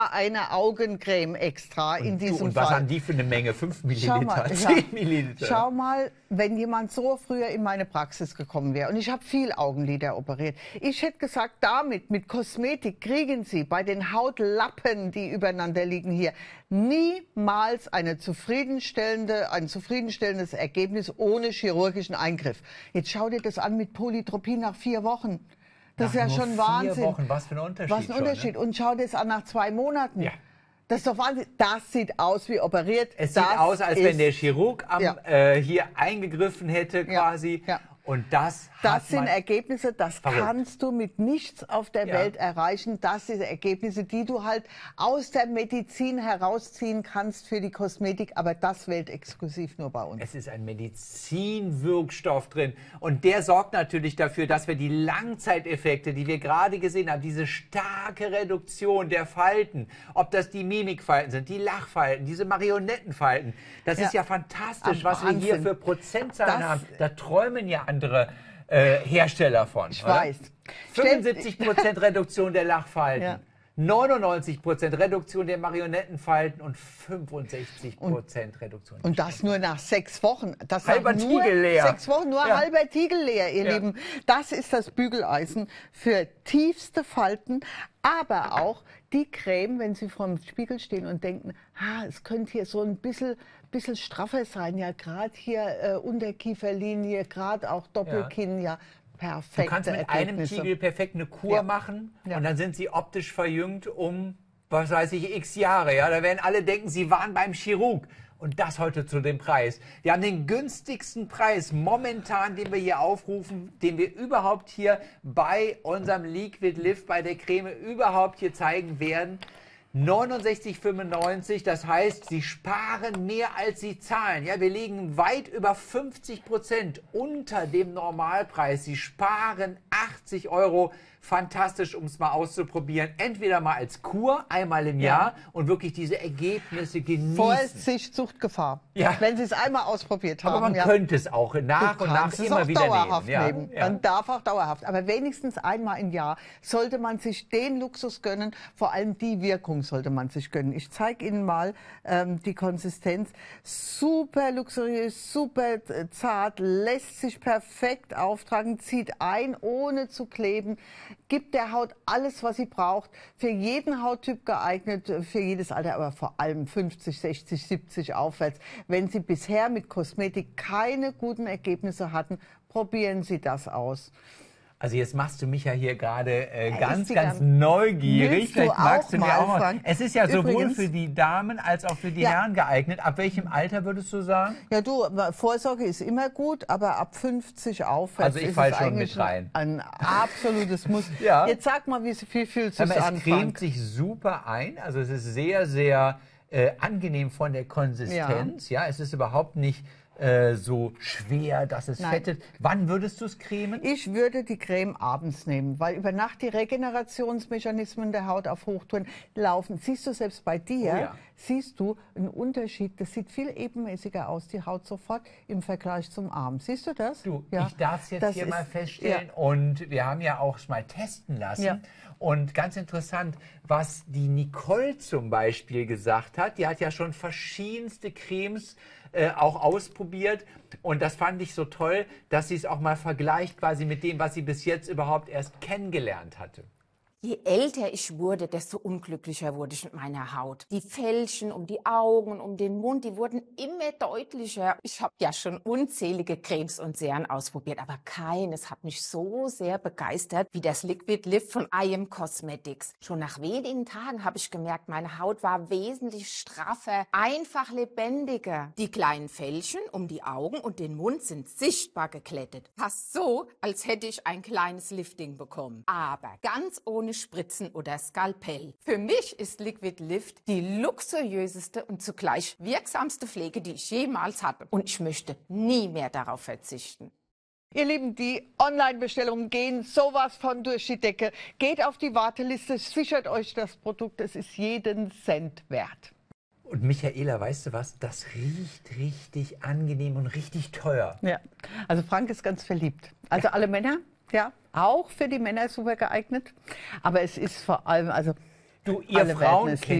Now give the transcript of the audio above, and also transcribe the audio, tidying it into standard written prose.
eine Augencreme extra in diesem und Fall. was haben die für eine Menge? 5 Milliliter, Mal, 10 Milliliter? Schau mal, wenn jemand so früher in meine Praxis gekommen wäre, und ich habe viel Augenlider operiert, ich hätte gesagt, damit, mit Kosmetik kriegen Sie bei den Hautlappen, die übereinander liegen hier, niemals ein zufriedenstellendes Ergebnis ohne chirurgischen Eingriff. Jetzt schau dir das an mit Polytropin nach 4 Wochen. Das ist ja schon Wahnsinn. 4 Wochen, was für ein Unterschied. Was ein Unterschied. Ne? Und schau dir das an nach 2 Monaten. Ja. Das ist doch Wahnsinn. Das sieht aus wie operiert. Es sieht aus, als wenn der Chirurg hier eingegriffen hätte quasi. Ja. Und das sind Ergebnisse, das verrückt. kannst du mit nichts auf der Welt erreichen. Das sind Ergebnisse, die du halt aus der Medizin herausziehen kannst für die Kosmetik, aber das weltexklusiv nur bei uns. Es ist ein Medizinwirkstoff drin und der sorgt natürlich dafür, dass wir die Langzeiteffekte, die wir gerade gesehen haben, diese starke Reduktion der Falten, ob das die Mimikfalten sind, die Lachfalten, diese Marionettenfalten, das ist ja fantastisch, was wir hier für Prozentzahlen haben. Da träumen ja andere Hersteller von. Ich weiß. 75% Reduktion der Lachfalten. 99% Reduktion der Marionettenfalten und 65% Reduktion. Und das nur nach 6 Wochen. Das halber Tiegel leer. 6 Wochen, nur halber Tiegel leer, ihr Lieben. Das ist das Bügeleisen für tiefste Falten, aber auch die Creme, wenn Sie vor dem Spiegel stehen und denken, es könnte hier so ein bisschen straffer sein, ja, gerade hier Unterkieferlinie, gerade auch Doppelkinn, perfekte Du kannst mit einem Tiegel perfekt eine Kur machen und dann sind sie optisch verjüngt um, was weiß ich, x Jahre. Ja? Da werden alle denken, sie waren beim Chirurg. Und das heute zu dem Preis. Wir haben den günstigsten Preis momentan, den wir hier aufrufen, den wir überhaupt hier bei unserem Liquid Lift, bei der Creme überhaupt hier zeigen werden. 69,95, das heißt, Sie sparen mehr als Sie zahlen. Ja, wir liegen weit über 50% unter dem Normalpreis. Sie sparen 80 €. Fantastisch, um es mal auszuprobieren. Entweder mal als Kur, einmal im Jahr und wirklich diese Ergebnisse genießen. Vorsicht, Suchtgefahr. Ja. Wenn Sie es einmal ausprobiert haben. Aber man könnte es auch nach und nach immer wieder dauerhaft nehmen. Man darf auch dauerhaft. Aber wenigstens einmal im Jahr sollte man sich den Luxus gönnen. Vor allem die Wirkung sollte man sich gönnen. Ich zeige Ihnen mal die Konsistenz. Super luxuriös, super zart, lässt sich perfekt auftragen, zieht ein, ohne zu kleben. Gibt der Haut alles, was sie braucht, für jeden Hauttyp geeignet, für jedes Alter, aber vor allem 50, 60, 70 aufwärts. Wenn Sie bisher mit Kosmetik keine guten Ergebnisse hatten, probieren Sie das aus. Also jetzt machst du mich ja hier gerade ganz neugierig. Vielleicht magst du mir auch mal. Es ist ja sowohl für die Damen als auch für die Herren geeignet. Ab welchem Alter würdest du sagen? Ja, du, Vorsorge ist immer gut, aber ab 50 aufwärts also ich fall schon mit rein. Ein absolutes Muss. Jetzt sag mal, wie viel fühlst du an? Es cremt sich super ein. Also es ist sehr, sehr angenehm von der Konsistenz. Ja, es ist überhaupt nicht so schwer, dass es fettet. Wann würdest du es cremen? Ich würde die Creme abends nehmen, weil über Nacht die Regenerationsmechanismen der Haut auf Hochtouren laufen. Siehst du selbst bei dir, siehst du einen Unterschied. Das sieht viel ebenmäßiger aus, die Haut sofort im Vergleich zum Arm. Siehst du das? Du, ich darf es jetzt hier mal feststellen und wir haben ja auch mal testen lassen. Und ganz interessant, was die Nicole zum Beispiel gesagt hat, die hat ja schon verschiedenste Cremes auch ausprobiert und das fand ich so toll, dass sie es auch mal vergleicht quasi mit dem, was sie bis jetzt überhaupt erst kennengelernt hatte. Je älter ich wurde, desto unglücklicher wurde ich mit meiner Haut. Die Fältchen um die Augen, um den Mund, die wurden immer deutlicher. Ich habe ja schon unzählige Cremes und Serien ausprobiert, aber keines hat mich so sehr begeistert wie das Liquid Lift von IM Cosmetics. Schon nach wenigen Tagen habe ich gemerkt, meine Haut war wesentlich straffer, einfach lebendiger. Die kleinen Fältchen um die Augen und den Mund sind sichtbar geglättet. Fast so, als hätte ich ein kleines Lifting bekommen. Aber ganz ohne Spritzen oder Skalpell. Für mich ist Liquid Lift die luxuriöseste und zugleich wirksamste Pflege, die ich jemals hatte. Und ich möchte nie mehr darauf verzichten. Ihr Lieben, die Online-Bestellungen gehen sowas von durch die Decke. Geht auf die Warteliste, sichert euch das Produkt, es ist jeden Cent wert. Und Michaela, weißt du was? Das riecht richtig angenehm und richtig teuer. Ja, also Frank ist ganz verliebt. Also alle Männer? Ja, auch für die Männer super geeignet. Aber es ist vor allem, also Du, ihr Frauen kennt